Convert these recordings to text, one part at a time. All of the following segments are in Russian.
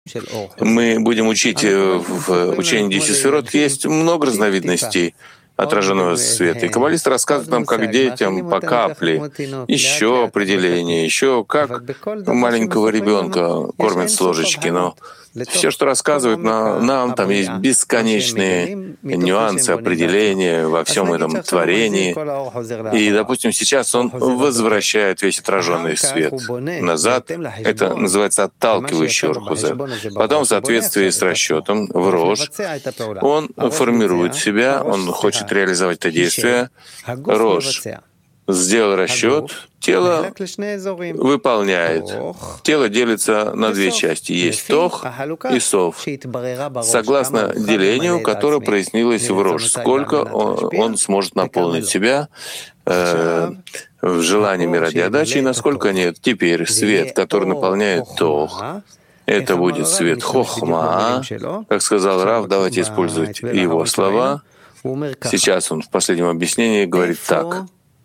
Мы будем учить в учении 10 сферот, есть много разновидностей отраженного света. И каббалисты рассказывают нам, как детям по капле, еще определение, еще как маленького ребенка кормят с ложечки. Но все, что рассказывают нам, там есть бесконечные нюансы, определения во всем этом творении. И, допустим, сейчас он возвращает весь отраженный свет назад. Это называется отталкивающий орхузе. Потом, в соответствии с расчетом, в рож, он формирует себя, он хочет реализовать это действие. Рож сделал расчет, тело выполняет. Тело делится на две части. Есть тох и сов. Согласно делению, которое прояснилось в рож, сколько он сможет наполнить себя в желаниями ради отдачи, и насколько нет. Теперь свет, который наполняет тох, это будет свет хохма. Как сказал Рав, давайте использовать его слова. Сейчас он в последнем объяснении говорит так.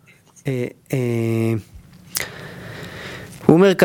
Он говорит,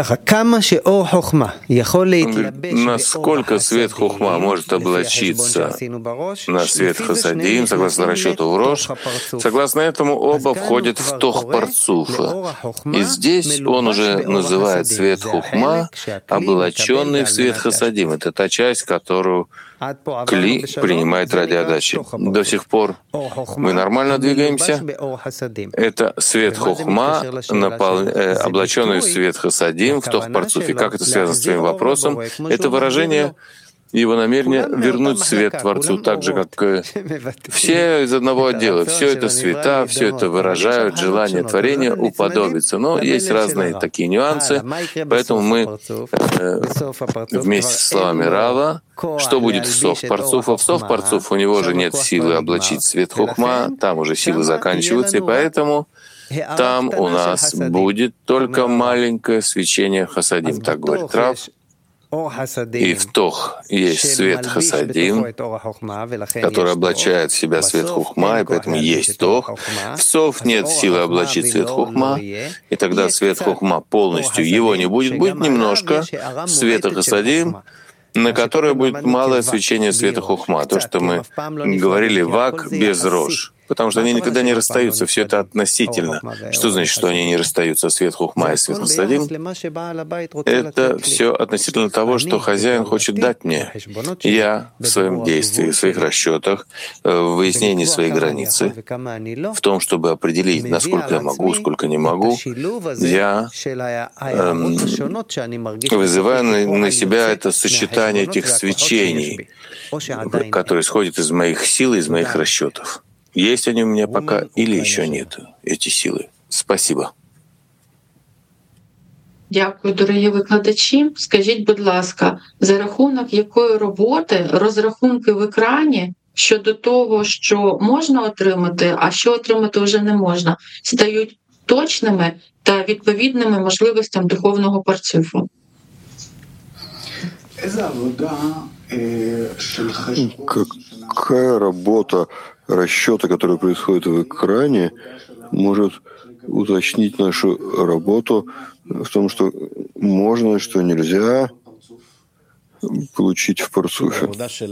насколько свет хохма может облачиться на свет хасадим, согласно расчету в рож, согласно этому оба входят в тох парцуфа. И здесь он уже называет свет хохма, облаченный в свет хасадим. Это та часть, которую Кли принимает ради отдачи. До сих пор мы нормально двигаемся. Это свет хохма, облаченный в свет хасадим, в тох парцуфе. Как это связано с твоим вопросом? Это выражение его намерение вернуть свет Творцу, так же, как все из одного отдела. Все это света, все это выражают желание творения уподобиться. Но есть разные такие нюансы, поэтому мы вместе с словами Рава, что будет в сов парцуфа? В сов парцуф у него же нет силы облачить свет хохма, там уже силы заканчиваются, и поэтому там у нас будет только маленькое свечение хасадим, так говорит Рав. И в тох есть свет хасадим, который облачает в себя свет хухма, и поэтому есть тох. В сов нет силы облачить свет хухма, и тогда свет хухма полностью его не будет. Будет немножко света хасадим, на которое будет малое свечение света хухма. То, что мы говорили вак без рож. Потому что они никогда не расстаются, все это относительно. Что значит, что они не расстаются, свет хухма и свет хасадим? Это все относительно того, что хозяин хочет дать мне. Я в своем действии, в своих расчетах, в выяснении своей границы, в том, чтобы определить, насколько я могу, сколько не могу, я вызываю на себя это сочетание этих свечений, которые исходят из моих сил, из моих расчетов. Есть они у меня пока или еще нет, эти сили? Спасибо. Дякую, дорогі викладачі. Скажіть, будь ласка, за рахунок якої роботи розрахунки в екрані щодо того, що можна отримати, а що отримати вже не можна, стають точними та відповідними можливостям духовного парцуфу? Какая работа расчета, который происходит в экране, может уточнить нашу работу в том, что можно, что нельзя получить в парцуфе.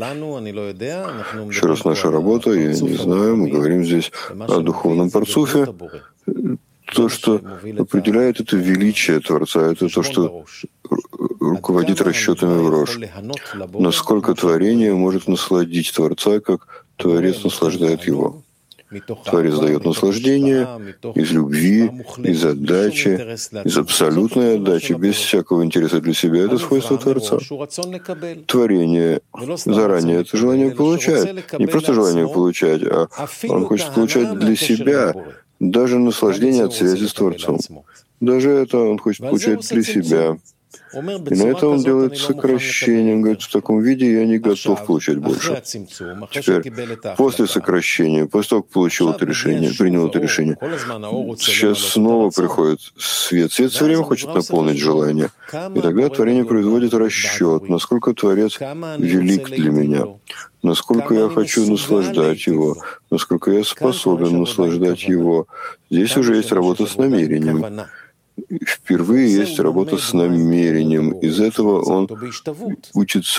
Еще раз, наша работа, я не знаю, мы говорим здесь о духовном парцуфе. То, что определяет это величие Творца, это то, что руководит расчетами в рож. Насколько творение может насладить Творца, как Творец наслаждает его. Творец дает наслаждение из любви, из отдачи, из абсолютной отдачи, без всякого интереса для себя. Это свойство Творца. Творение заранее это желание получает. Не просто желание получать, а он хочет получать для себя даже наслаждение от связи с Творцом. Даже это он хочет получать для себя. И на это он делает сокращение. Он говорит, в таком виде я не готов получать больше. Теперь, после сокращения, после того, как получил это решение, принял это решение, сейчас снова приходит свет. Свет все время хочет наполнить желание. И тогда творение производит расчет, насколько Творец велик для меня, насколько я хочу наслаждать его, насколько я способен наслаждать его. Здесь уже есть работа с намерением. Впервые есть работа с намерением. Из этого он учится